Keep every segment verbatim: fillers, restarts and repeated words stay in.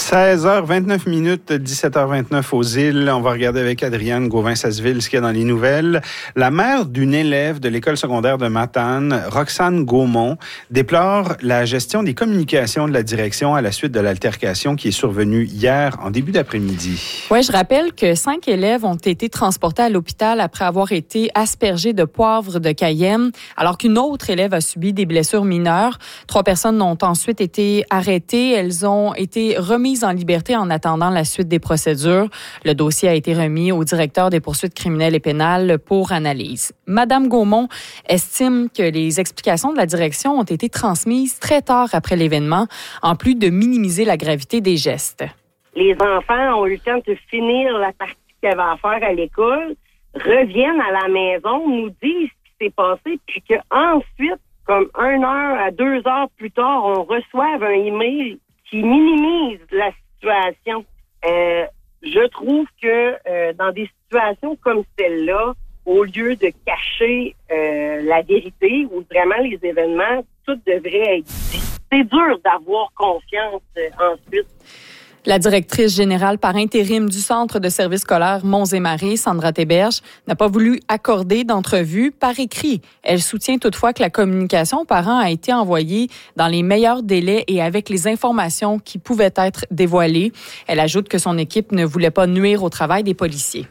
seize heures vingt-neuf minutes, dix-sept heures vingt-neuf aux îles. On va regarder avec Adrienne Gauvin-Sasseville ce qu'il y a dans les nouvelles. La mère d'une élève de l'école secondaire de Matane, Roxane Gaumont, déplore la gestion des communications de la direction à la suite de l'altercation qui est survenue hier en début d'après-midi. Oui, je rappelle que cinq élèves ont été transportés à l'hôpital après avoir été aspergés de poivre de Cayenne, alors qu'une autre élève a subi des blessures mineures. Trois personnes ont ensuite été arrêtées. Elles ont été remises en liberté en attendant la suite des procédures. Le dossier a été remis au directeur des poursuites criminelles et pénales pour analyse. Madame Gaumont estime que les explications de la direction ont été transmises très tard après l'événement, en plus de minimiser la gravité des gestes. Les enfants ont eu le temps de finir la partie qu'ils avaient à faire à l'école, reviennent à la maison, nous disent ce qui s'est passé, puis qu'ensuite, comme une heure à deux heures plus tard, on reçoive un email qui minimise la situation. Euh, je trouve que euh, dans des situations comme celle-là, au lieu de cacher euh, la vérité ou vraiment les événements, tout devrait être dit. C'est dur d'avoir confiance euh, ensuite. La directrice générale par intérim du Centre de services scolaires Monts et Marais, Sandra Théberge, n'a pas voulu accorder d'entrevue par écrit. Elle soutient toutefois que la communication aux parents a été envoyée dans les meilleurs délais et avec les informations qui pouvaient être dévoilées. Elle ajoute que son équipe ne voulait pas nuire au travail des policiers.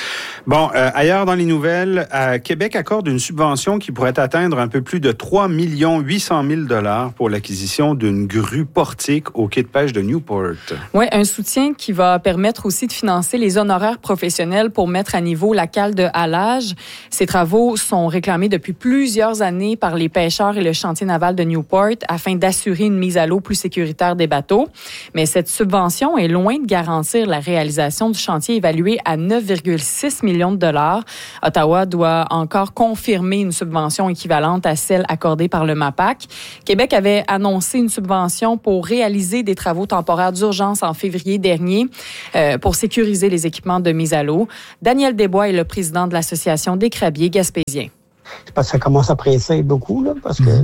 Bon, euh, ailleurs dans les nouvelles, à Québec accorde une subvention qui pourrait atteindre un peu plus de trois millions huit cent mille dollars pour l'acquisition d'une grue portique au quai de pêche de Newport. Oui, un soutien qui va permettre aussi de financer les honoraires professionnels pour mettre à niveau la cale de halage. Ces travaux sont réclamés depuis plusieurs années par les pêcheurs et le chantier naval de Newport afin d'assurer une mise à l'eau plus sécuritaire des bateaux. Mais cette subvention est loin de garantir la réalisation du chantier évalué à neuf virgule six millions de dollars. Ottawa doit encore confirmer une subvention équivalente à celle accordée par le MAPAC. Québec avait annoncé une subvention pour réaliser des travaux temporaires d'urgence en février dernier euh, pour sécuriser les équipements de mise à l'eau. Daniel Desbois est le président de l'Association des crabiers gaspésiens. C'est parce que ça commence à presser beaucoup, là, parce que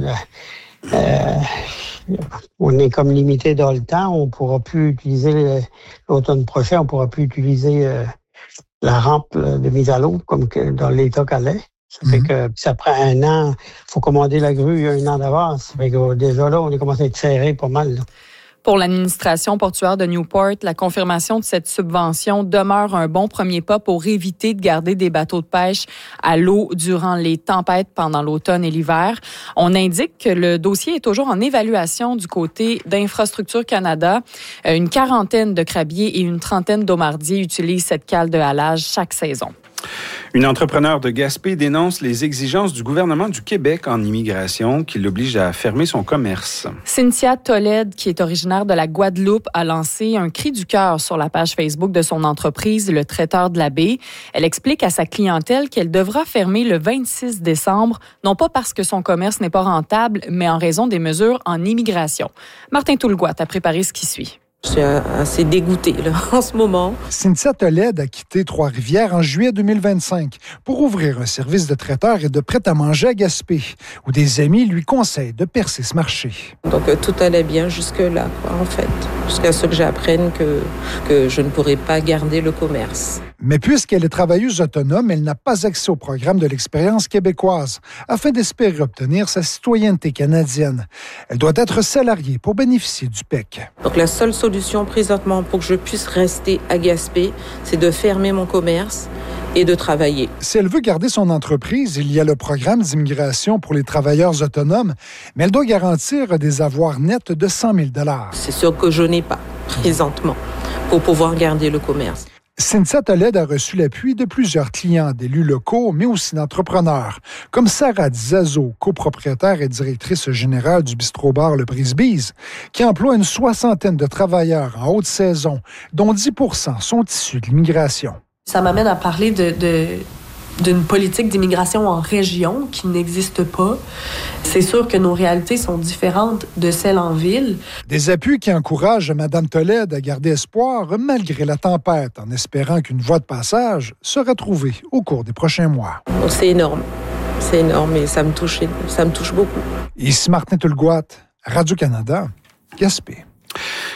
euh, on est comme limité dans le temps. On ne pourra plus utiliser le, l'automne prochain, on ne pourra plus utiliser euh, la rampe de mise à l'eau, comme que dans l'état qu'elle est. Ça fait que ça prend un an. Il faut commander la grue un an d'avance. Ça fait que déjà là, on est commencé à être serré pas mal, là. Pour l'administration portuaire de Newport, la confirmation de cette subvention demeure un bon premier pas pour éviter de garder des bateaux de pêche à l'eau durant les tempêtes pendant l'automne et l'hiver. On indique que le dossier est toujours en évaluation du côté d'Infrastructure Canada. Une quarantaine de crabiers et une trentaine d'aumardiers utilisent cette cale de halage chaque saison. Une entrepreneure de Gaspé dénonce les exigences du gouvernement du Québec en immigration qui l'oblige à fermer son commerce. Cynthia Tolède, qui est originaire de la Guadeloupe, a lancé un cri du cœur sur la page Facebook de son entreprise, Le Traiteur de la Baie. Elle explique à sa clientèle qu'elle devra fermer le vingt-six décembre, non pas parce que son commerce n'est pas rentable, mais en raison des mesures en immigration. Martin Toulgoat a préparé ce qui suit. Je suis assez dégoûtée là, en ce moment. Cynthia Tolède a quitté Trois-Rivières en juillet deux mille vingt-cinq pour ouvrir un service de traiteur et de prêt-à-manger à Gaspé, où des amis lui conseillent de percer ce marché. Donc, euh, tout allait bien jusque-là, quoi, en fait. Jusqu'à ce que j'apprenne que, que je ne pourrai pas garder le commerce. Mais puisqu'elle est travailleuse autonome, elle n'a pas accès au programme de l'expérience québécoise afin d'espérer obtenir sa citoyenneté canadienne. Elle doit être salariée pour bénéficier du P E C. Donc, la seule solution présentement pour que je puisse rester à Gaspé, c'est de fermer mon commerce et de travailler. Si elle veut garder son entreprise, il y a le programme d'immigration pour les travailleurs autonomes, mais elle doit garantir des avoirs nets de cent mille dollars. C'est sûr que je n'ai pas présentement pour pouvoir garder le commerce. Cynthia Tolède a reçu l'appui de plusieurs clients, d'élus locaux, mais aussi d'entrepreneurs, comme Sarah Dizazo, copropriétaire et directrice générale du bistrot-bar Le Brise-Bise, qui emploie une soixantaine de travailleurs en haute saison, dont dix pour cent sont issus de l'immigration. Ça m'amène à parler de, de, d'une politique d'immigration en région qui n'existe pas. C'est sûr que nos réalités sont différentes de celles en ville. Des appuis qui encouragent Mme Tolède à garder espoir malgré la tempête, en espérant qu'une voie de passage sera trouvée au cours des prochains mois. Donc, c'est énorme. C'est énorme et ça me touche, ça me touche beaucoup. Ici Martin Toulgoat, Radio-Canada, Gaspé.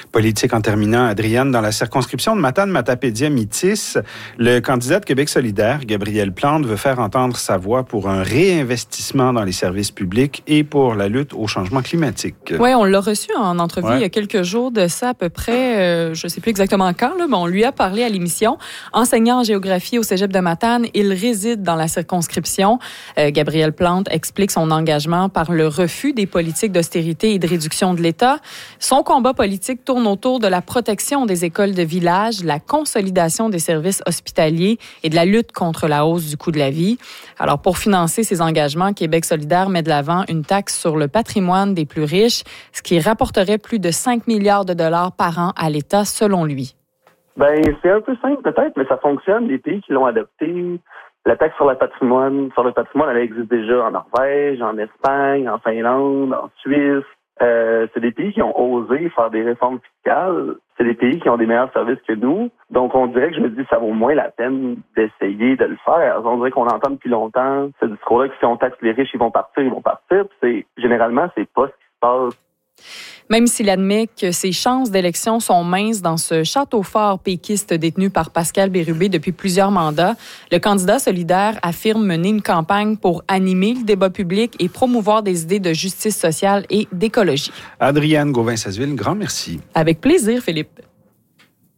Politique en terminant, Adrienne, dans la circonscription de Matane-Matapédia-Métis, le candidat de Québec solidaire, Gabriel Plante, veut faire entendre sa voix pour un réinvestissement dans les services publics et pour la lutte au changement climatique. Oui, on l'a reçu en entrevue ouais. il y a quelques jours de ça à peu près, euh, je ne sais plus exactement quand, là, mais on lui a parlé à l'émission. Enseignant en géographie au Cégep de Matane, il réside dans la circonscription. Euh, Gabriel Plante explique son engagement par le refus des politiques d'austérité et de réduction de l'État. Son combat politique tourne autour de la protection des écoles de village, la consolidation des services hospitaliers et de la lutte contre la hausse du coût de la vie. Alors, pour financer ces engagements, Québec solidaire met de l'avant une taxe sur le patrimoine des plus riches, ce qui rapporterait plus de cinq milliards de dollars par an à l'État, selon lui. Ben, c'est un peu simple peut-être, mais ça fonctionne. Les pays qui l'ont adopté, la taxe sur le patrimoine, sur le patrimoine, elle existe déjà en Norvège, en Espagne, en Finlande, en Suisse. Euh, c'est des pays qui ont osé faire des réformes fiscales. C'est des pays qui ont des meilleurs services que nous. Donc, on dirait que je me dis, ça vaut moins la peine d'essayer de le faire. On dirait qu'on entend depuis longtemps ce discours-là que si on taxe les riches, ils vont partir, ils vont partir. Puis c'est, généralement, c'est pas ce qui se passe. Même s'il admet que ses chances d'élection sont minces dans ce château fort péquiste détenu par Pascal Bérubé depuis plusieurs mandats, le candidat solidaire affirme mener une campagne pour animer le débat public et promouvoir des idées de justice sociale et d'écologie. Adrienne Gauvin-Sasseville, grand merci. Avec plaisir, Philippe.